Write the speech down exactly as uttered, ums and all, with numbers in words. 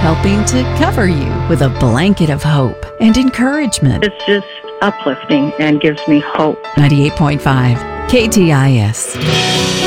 helping to cover you with a blanket of hope and encouragement. It's just uplifting and gives me hope. ninety-eight point five K T I S.